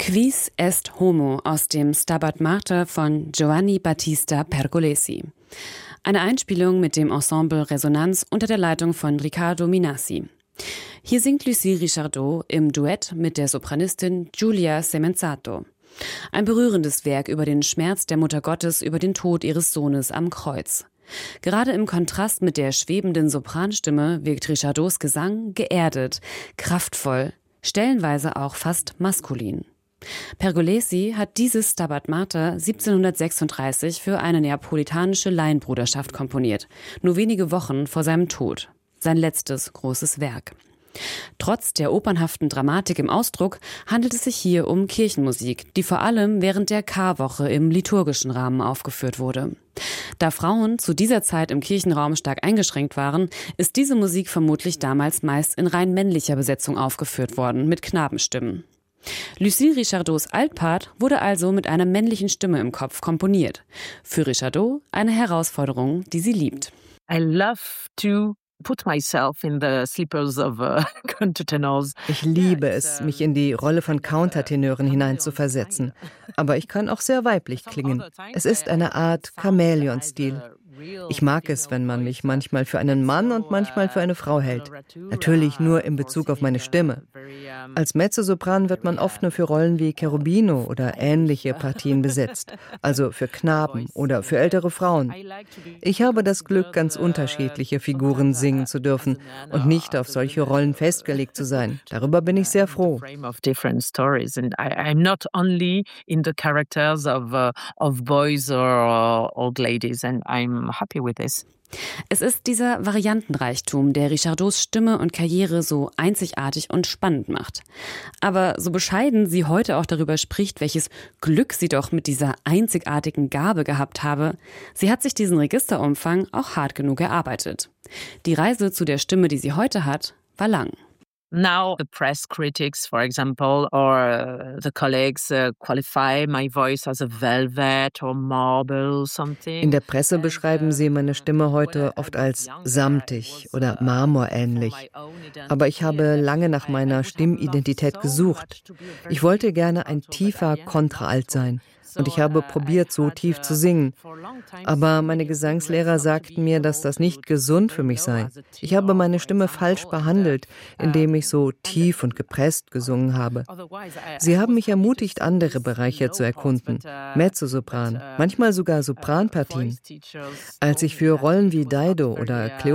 Quis est homo aus dem Stabat Mater von Giovanni Battista Pergolesi. Eine Einspielung mit dem Ensemble Resonanz unter der Leitung von Riccardo Minassi. Hier singt Lucie Richardot im Duett mit der Sopranistin Giulia Semenzato. Ein berührendes Werk über den Schmerz der Mutter Gottes über den Tod ihres Sohnes am Kreuz. Gerade im Kontrast mit der schwebenden Sopranstimme wirkt Richardots Gesang geerdet, kraftvoll, stellenweise auch fast maskulin. Pergolesi hat dieses Stabat Mater 1736 für eine neapolitanische Laienbruderschaft komponiert, nur wenige Wochen vor seinem Tod. Sein letztes großes Werk. Trotz der opernhaften Dramatik im Ausdruck handelt es sich hier um Kirchenmusik, die vor allem während der Karwoche im liturgischen Rahmen aufgeführt wurde. Da Frauen zu dieser Zeit im Kirchenraum stark eingeschränkt waren, ist diese Musik vermutlich damals meist in rein männlicher Besetzung aufgeführt worden, mit Knabenstimmen. Lucie Richardots Altpart wurde also mit einer männlichen Stimme im Kopf komponiert. Für Richardot eine Herausforderung, die sie liebt. I love to put myself in the slippers of countertenors. Ich liebe es, mich in die Rolle von Countertenören hineinzuversetzen. Aber ich kann auch sehr weiblich klingen. Es ist eine Art Chamäleon-Stil. Ich mag es, wenn man mich manchmal für einen Mann und manchmal für eine Frau hält. Natürlich nur in Bezug auf meine Stimme. Als Mezzosopran wird man oft nur für Rollen wie Cherubino oder ähnliche Partien besetzt, also für Knaben oder für ältere Frauen. Ich habe das Glück, ganz unterschiedliche Figuren singen zu dürfen und nicht auf solche Rollen festgelegt zu sein. Darüber bin ich sehr froh. I'm not only in the characters of boys or old ladies, and I'm happy with this. Es ist dieser Variantenreichtum, der Richardots Stimme und Karriere so einzigartig und spannend macht. Aber so bescheiden sie heute auch darüber spricht, welches Glück sie doch mit dieser einzigartigen Gabe gehabt habe, sie hat sich diesen Registerumfang auch hart genug erarbeitet. Die Reise zu der Stimme, die sie heute hat, war lang. Now the press critics, for example, or the colleagues qualify my voice as a velvet or marble something. In der Presse beschreiben sie meine Stimme heute oft als samtig oder marmorähnlich. Aber ich habe lange nach meiner Stimmidentität gesucht. Ich wollte gerne ein tiefer Kontraalt sein. Und ich habe probiert, so tief zu singen. Aber meine Gesangslehrer sagten mir, dass das nicht gesund für mich sei. Ich habe meine Stimme falsch behandelt, indem ich so tief und gepresst gesungen habe. Sie haben mich ermutigt, andere Bereiche zu erkunden. Mezzosopran, manchmal sogar Sopranpartien. Als ich für Rollen wie Dido oder